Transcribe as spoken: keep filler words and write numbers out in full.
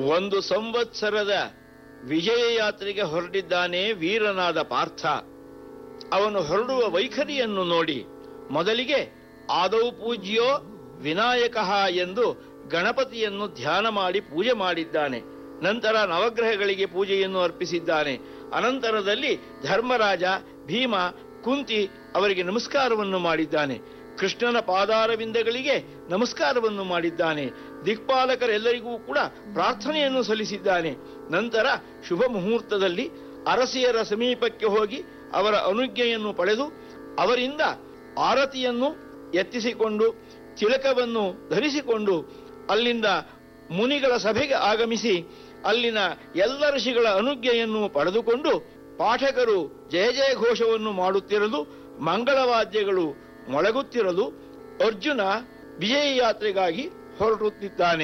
ಒಂದು ಸಂವತ್ಸರದ ವಿಜಯ ಯಾತ್ರೆಗೆ ಹೊರಟಿದ್ದಾನೆ ವೀರನಾದ ಪಾರ್ಥ. ಅವನು ಹೊರಡುವ ವೈಖರಿಯನ್ನು ನೋಡಿ ಮೊದಲಿಗೆ ಆದೌ ಪೂಜ್ಯೋ ವಿನಾಯಕಃ ಎಂದು ಗಣಪತಿಯನ್ನು ಧ್ಯಾನ ಮಾಡಿ ಪೂಜೆ ಮಾಡಿದ್ದಾನೆ. ನಂತರ ನವಗ್ರಹಗಳಿಗೆ ಪೂಜೆಯನ್ನು ಅರ್ಪಿಸಿದ್ದಾನೆ. ಅನಂತರದಲ್ಲಿ ಧರ್ಮರಾಜ, ಭೀಮ, ಕುಂತಿ ಅವರಿಗೆ ನಮಸ್ಕಾರವನ್ನು ಮಾಡಿದ್ದಾನೆ. ಕೃಷ್ಣನ ಪಾದಾರವಿಂದಗಳಿಗೆ ನಮಸ್ಕಾರವನ್ನು ಮಾಡಿದ್ದಾನೆ. ದಿಕ್ಪಾಲಕರೆಲ್ಲರಿಗೂ ಕೂಡ ಪ್ರಾರ್ಥನೆಯನ್ನು ಸಲ್ಲಿಸಿದ್ದಾನೆ. ನಂತರ ಶುಭ ಮುಹೂರ್ತದಲ್ಲಿ ಅರಸಿಯರ ಸಮೀಪಕ್ಕೆ ಹೋಗಿ ಅವರ ಅನುಜ್ಞೆಯನ್ನು ಪಡೆದು ಅವರಿಂದ ಆರತಿಯನ್ನು ಎತ್ತಿಸಿಕೊಂಡು ತಿಲಕವನ್ನು ಧರಿಸಿಕೊಂಡು ಅಲ್ಲಿಂದ ಮುನಿಗಳ ಸಭೆಗೆ ಆಗಮಿಸಿ ಅಲ್ಲಿನ ಎಲ್ಲ ಋಷಿಗಳ ಅನುಜ್ಞೆಯನ್ನು ಪಡೆದುಕೊಂಡು ಪಾಠಕರು ಜಯ ಜಯ ಘೋಷವನ್ನು ಮಾಡುತ್ತಿರಲು, ಮಂಗಳವಾದ್ಯಗಳು ಮೊಳಗುತ್ತಿರಲು ಅರ್ಜುನ ವಿಜಯ ಯಾತ್ರೆಗಾಗಿ ಹೊರಟುತ್ತಿದ್ದಾನೆ.